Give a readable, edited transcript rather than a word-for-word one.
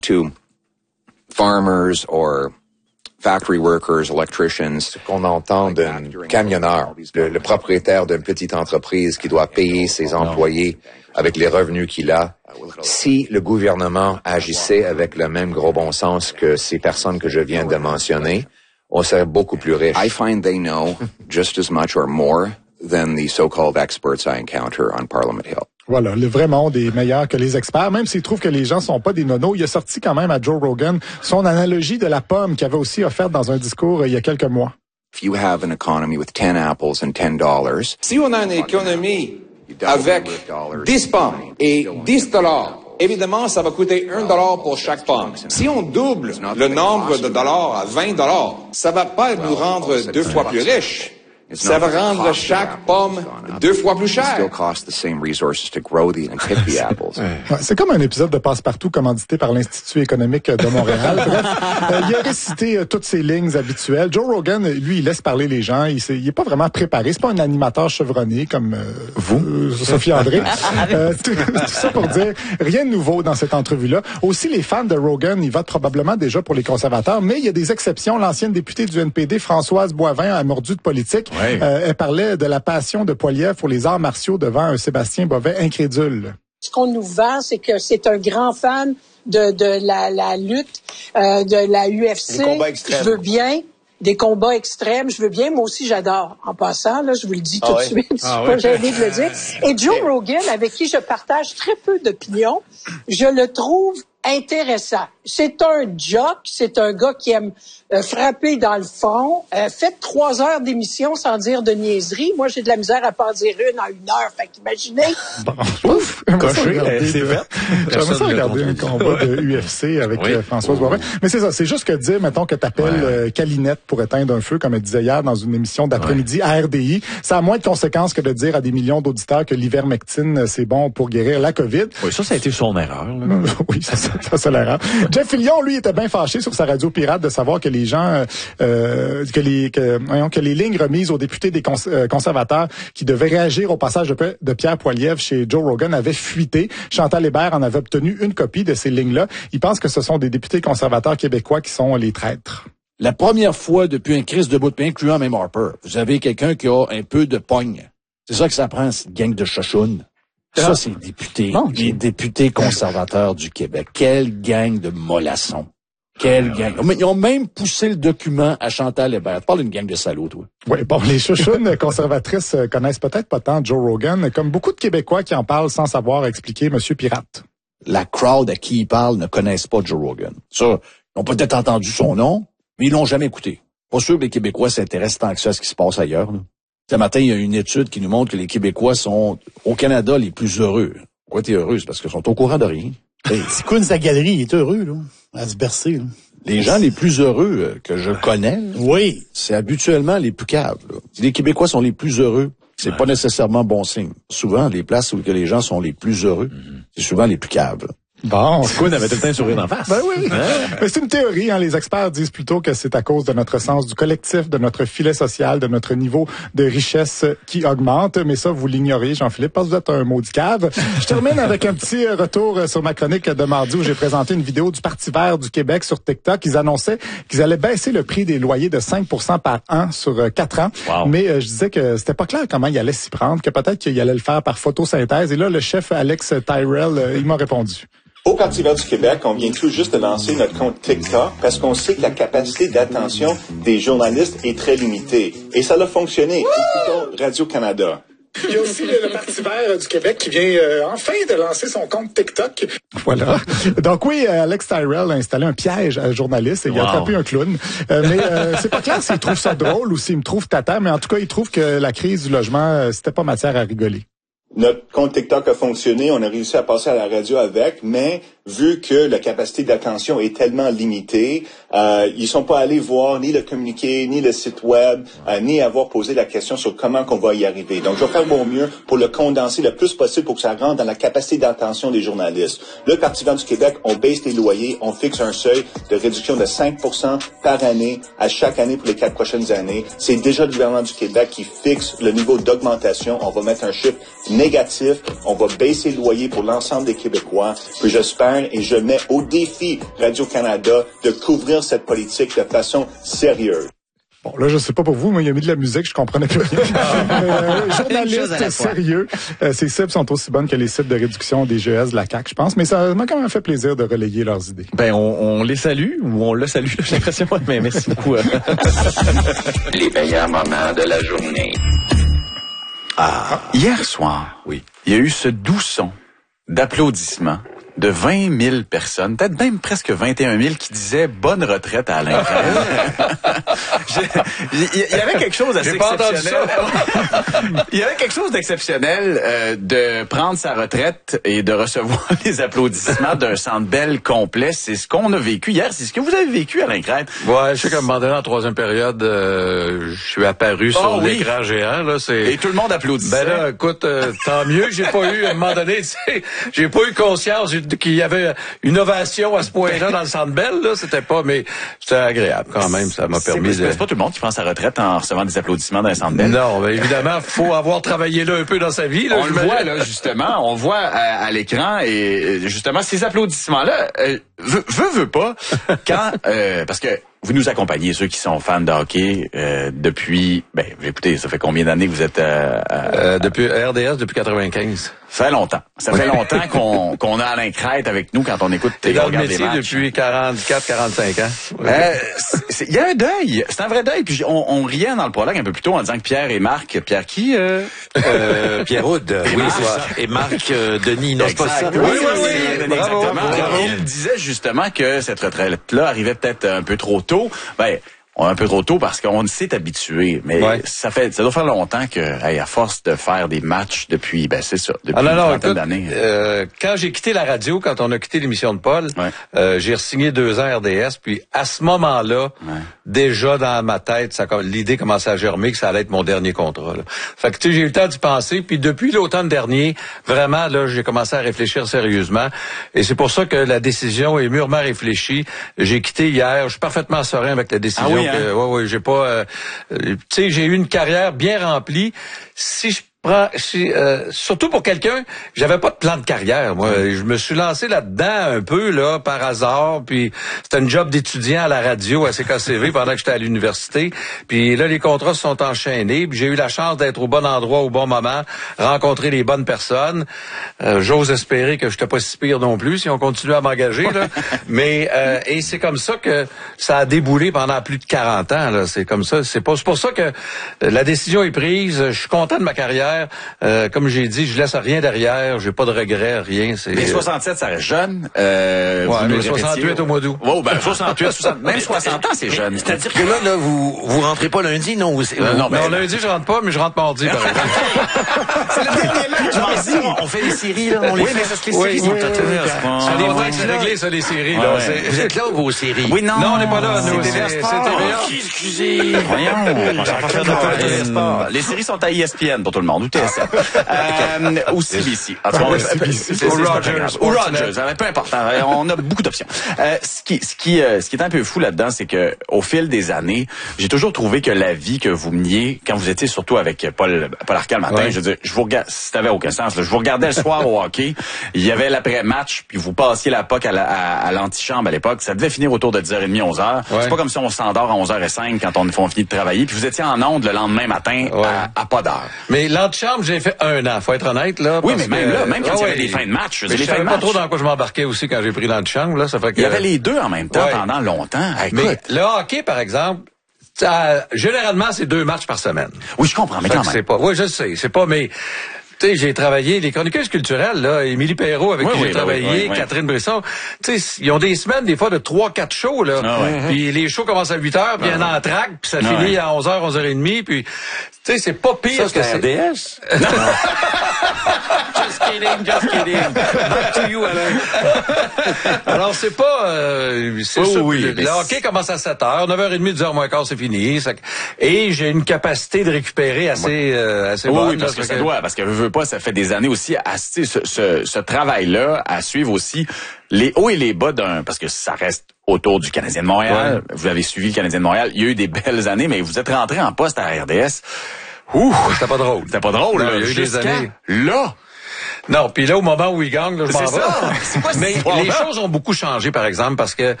to farmers or factory workers, electricians. Qu'on entende un camionneur, le propriétaire d'une petite entreprise qui doit payer ses employés avec les revenus qu'il a. Si le gouvernement agissait avec le même gros bon sens que ces personnes que je viens de mentionner, on serait beaucoup plus riche. I find they know just as much or more than the so-called experts I encounter on Parliament Hill. Voilà, le vrai monde est meilleur que les experts, même s'il trouve que les gens sont pas des nonos. Il a sorti quand même à Joe Rogan son analogie de la pomme qu'il avait aussi offerte dans un discours il y a quelques mois. If you have an economy with 10 apples and $10, si on a une économie avec 10 pommes et $10, évidemment, ça va coûter $1 pour chaque pomme. Si on double le nombre de dollars à $20, ça va pas nous rendre 2 fois plus riches. Ça va rendre chaque pomme 2 fois plus chère. C'est comme un épisode de Passe-Partout commandité par l'Institut économique de Montréal. Bref, il a récité toutes ses lignes habituelles. Joe Rogan, lui, il laisse parler les gens. Il est pas vraiment préparé. C'est pas un animateur chevronné comme vous, Sophie André. Tout ça pour dire rien de nouveau dans cette entrevue-là. Aussi, les fans de Rogan, ils votent probablement déjà pour les conservateurs, mais il y a des exceptions. L'ancienne députée du NPD, Françoise Boivin, a mordu de politique. Ouais. Elle parlait de la passion de Poilievre pour les arts martiaux devant un Sébastien Bovet incrédule. Ce qu'on nous vend, c'est que c'est un grand fan de la lutte, de la UFC. Je veux bien. Des combats extrêmes, je veux bien. Moi aussi, j'adore. En passant, là, je vous le dis tout de suite. Je suis pas gênée de le dire. Et Joe Rogan, avec qui je partage très peu d'opinions, je le trouve intéressant. C'est un jock, c'est un gars qui aime frapper dans le front. Faites 3 heures d'émission sans dire de niaiserie. Moi, j'ai de la misère à pas en dire une en 1 heure. Fait qu'imaginez. Bon, ouf! Coché, c'est fait. J'aimerais ça regarder un combat de UFC avec Françoise Boivin. Mais c'est ça, c'est juste que dire, mettons, que t'appelles Calinette pour éteindre un feu, comme elle disait hier dans une émission d'après-midi à RDI. Ça a moins de conséquences que de dire à des millions d'auditeurs que l'ivermectine, c'est bon pour guérir la COVID. Oui, ça a été son erreur. Là. Oui, ça l'erreur. Jeff Fillion, lui, était bien fâché sur sa radio pirate de savoir que les gens, que les lignes remises aux députés des conservateurs qui devaient réagir au passage de Pierre Poilievre chez Joe Rogan avaient fuité. Chantal Hébert en avait obtenu une copie de ces lignes-là. Il pense que ce sont des députés conservateurs québécois qui sont les traîtres. La première fois depuis un crise de bout de pain, incluant même Harper, vous avez quelqu'un qui a un peu de pogne. C'est ça que ça prend, cette gang de chachounes. Ça, c'est les députés conservateurs du Québec. Quelle gang de mollassons. Quelle gang. Ils ont même poussé le document à Chantal Hébert. Parle d'une gang de salauds, toi. Oui, bon, les chouchounes conservatrices connaissent peut-être pas tant Joe Rogan, comme beaucoup de Québécois qui en parlent sans savoir expliquer Monsieur Pirate. La crowd à qui il parle ne connaissent pas Joe Rogan. Ça, ils ont peut-être entendu son nom, mais ils l'ont jamais écouté. Pas sûr que les Québécois s'intéressent tant que ça à ce qui se passe ailleurs, là. Ce matin, il y a une étude qui nous montre que les Québécois sont, au Canada, les plus heureux. Pourquoi t'es heureux? C'est parce qu'ils sont au courant de rien. C'est quoi sa galerie? Il est heureux, là, à se bercer, là. Les gens les plus heureux que je connais, oui, c'est habituellement les plus caves. Là. Si les Québécois sont les plus heureux, c'est pas nécessairement bon signe. Souvent, les places où les gens sont les plus heureux, c'est souvent les plus caves. Là. Bon. Quinn avait tout le temps un sourire d'en face. Ben oui. Mais c'est une théorie, hein. Les experts disent plutôt que c'est à cause de notre sens du collectif, de notre filet social, de notre niveau de richesse qui augmente. Mais ça, vous l'ignorez, Jean-Philippe, parce que vous êtes un maudit cave. Je termine avec un petit retour sur ma chronique de mardi où j'ai présenté une vidéo du Parti vert du Québec sur TikTok. Ils annonçaient qu'ils allaient baisser le prix des loyers de 5% par an sur 4 ans. Wow. Mais je disais que c'était pas clair comment il allait s'y prendre, que peut-être qu'il allait le faire par photosynthèse. Et là, le chef Alex Tyrell, il m'a répondu. Au Parti vert du Québec, on vient tout juste de lancer notre compte TikTok parce qu'on sait que la capacité d'attention des journalistes est très limitée. Et ça a fonctionné. Écoutons Radio-Canada. Il y a aussi le Parti vert du Québec qui vient enfin de lancer son compte TikTok. Voilà. Donc oui, Alex Tyrell a installé un piège à un journaliste et il a attrapé un clown. Mais c'est pas clair s'il trouve ça drôle ou s'il me trouve tata, mais en tout cas, il trouve que la crise du logement, c'était pas matière à rigoler. Notre compte TikTok a fonctionné, on a réussi à passer à la radio avec, mais vu que la capacité d'attention est tellement limitée, ils sont pas allés voir ni le communiqué, ni le site web, ni avoir posé la question sur comment qu'on va y arriver. Donc, je vais faire mon mieux pour le condenser le plus possible pour que ça rentre dans la capacité d'attention des journalistes. Le Parti vert du Québec, on baisse les loyers, on fixe un seuil de réduction de 5% par année à chaque année pour les 4 prochaines années. C'est déjà le gouvernement du Québec qui fixe le niveau d'augmentation. On va mettre un chiffre négatif. On va baisser le loyer pour l'ensemble des Québécois. Puis j'espère et je mets au défi Radio-Canada de couvrir cette politique de façon sérieuse. Bon, là, je sais pas pour vous, mais il a mis de la musique, je comprenais plus rien. Journaliste sérieux. Ces cibles sont aussi bonnes que les cibles de réduction des GES de la CAQ, je pense, mais ça m'a quand même fait plaisir de relayer leurs idées. Ben, on les salue, ou on le salue, j'ai l'impression, mais merci beaucoup. Les meilleurs moments de la journée. Hier soir, oui, il y a eu ce doux son d'applaudissements de 20 000 personnes, peut-être même presque 21 000 qui disaient « bonne retraite à Alain Crème ». Il y avait quelque chose d'assez exceptionnel. Il y avait quelque chose d'exceptionnel de prendre sa retraite et de recevoir les applaudissements d'un Centre Bell complet. C'est ce qu'on a vécu hier. C'est ce que vous avez vécu, Alain Crème. Ouais, je sais qu'à un moment donné, en troisième période, je suis apparu sur l'écran géant. Là, et tout le monde applaudissait. Ben là, écoute, tant mieux. J'ai pas eu, à un moment donné, tu sais, j'ai pas eu conscience qu'il y avait une ovation à ce point-là dans le Centre Bell, là, c'était agréable quand même, ça m'a permis C'est pas tout le monde qui prend sa retraite en recevant des applaudissements d'un Centre Bell. Non, mais évidemment, faut avoir travaillé là un peu dans sa vie, là. On le voit, là, justement, on voit à l'écran, et justement, ces applaudissements-là, veut pas, quand, parce que vous nous accompagnez, ceux qui sont fans de hockey, depuis, écoutez, ça fait combien d'années que vous êtes depuis RDS, depuis 95. Ça fait longtemps. Ça fait longtemps qu'on a Alain Crête avec nous quand on écoute et dans le métier depuis 44, 45 ans. Il y a un deuil. C'est un vrai deuil. Puis on riait dans le prologue un peu plus tôt en disant que Pierre et Marc, Pierre qui? Pierre Houd. Oui, et Marc Denis. Non, c'est pas ça. Oui, exactement. Il disait justement que cette retraite-là arrivait peut-être un peu trop tôt. Un peu trop tôt parce qu'on s'est habitué, mais ça doit faire longtemps que, à force de faire des matchs depuis, depuis une trentaine d'années. Quand j'ai quitté la radio, quand on a quitté l'émission de Paul, j'ai re-signé 2 ans RDS, puis à ce moment-là, déjà dans ma tête, l'idée commençait à germer que ça allait être mon dernier contrat. Là. Fait que tu sais, j'ai eu le temps d'y penser, puis depuis l'automne dernier, vraiment là, j'ai commencé à réfléchir sérieusement, et c'est pour ça que la décision est mûrement réfléchie. J'ai quitté hier, je suis parfaitement serein avec la décision. Ah oui, hein? J'ai pas, tu sais, j'ai eu une carrière bien remplie. Si je prends, surtout pour quelqu'un, j'avais pas de plan de carrière. Moi, je me suis lancé là-dedans un peu là par hasard. Puis c'était un job d'étudiant à la radio à CKCV pendant que j'étais à l'université. Puis là, les contrats se sont enchaînés. Puis j'ai eu la chance d'être au bon endroit au bon moment, rencontrer les bonnes personnes. J'ose espérer que je n'étais pas si pire non plus si on continue à m'engager là. Mais et c'est comme ça que ça a déboulé pendant plus de 40 ans. Là, c'est comme ça. C'est pour ça que la décision est prise. Je suis content de ma carrière. Comme j'ai dit, je laisse rien derrière, j'ai pas de regrets, rien. Mais 67, ça reste jeune. Mais 68 au mois d'août. 68, 60, même 60 ans, c'est jeune. C'est-à-dire que là, vous rentrez pas lundi, non? Non, lundi, je rentre pas, mais je rentre mardi, par exemple. C'est le dernier match, mardi. On fait les séries, là, on les fait. Mais parce que les séries sont ça des fois que c'est réglé, ça, les séries, là. Vous êtes là ou vos séries? Oui, non. Non, on n'est pas là, nous. C'est TVA. Excusez. Voyons. Les séries sont à ESPN pour tout le monde. Ou TSN. Ou CBC. Ou Rogers. Peu importe. On a beaucoup d'options. Ce qui est un peu fou là-dedans, c'est que au fil des années, j'ai toujours trouvé que la vie que vous meniez, quand vous étiez surtout avec Paul Arcand le matin, je veux dire, je vous regarde, ça n'avait aucun sens. Je vous regardais le soir au hockey. Il y avait l'après-match, puis vous passiez la puck à l'antichambre à l'époque. Ça devait finir autour de 10h30, 11h. C'est pas comme si on s'endort à 11h05 quand on finit de travailler. Puis vous étiez en onde le lendemain matin à pas d'heure. Mais l'antichambre, j'ai fait 1 an, faut être honnête, là. Oui, mais même quand il y avait des fins de match. Je savais pas trop dans quoi je m'embarquais aussi quand j'ai pris l'antichambre, là. Ça fait que... Il y avait les deux en même temps pendant longtemps. Mais le hockey, par exemple, généralement, c'est 2 matchs par semaine. Oui, je comprends, mais quand même. Oui, je sais, c'est pas, mais... Tu sais, j'ai travaillé, les chroniqueuses culturelles, là, Émilie Perrault, avec qui j'ai travaillé, Catherine Brisson, tu sais, ils ont des semaines, des fois, de 3-4 shows, là. Puis les shows commencent à 8h, puis il y a un entracte, puis ça finit à 11h, 11h30, puis, tu sais, c'est pas pire ça, que c'est. RDS? Just kidding. Back to you, Alain. Alors, c'est pas... c'est ça. Le hockey commence à 7h, 9h30, 10h moins quart, c'est fini. Et j'ai une capacité de récupérer assez bonne. Oui, parce que ça doit, parce que pas, ça fait des années aussi à ce travail-là, à suivre aussi les hauts et les bas parce que ça reste autour du Canadien de Montréal. Vous avez suivi le Canadien de Montréal. Il y a eu des belles années, mais vous êtes rentré en poste à RDS. C'était pas drôle. C'était pas drôle, là. Il y a eu des années. Là. Non, puis là, au moment où il gagne, là, je m'en vais. C'est ça. Mais les choses ont beaucoup changé, par exemple, parce que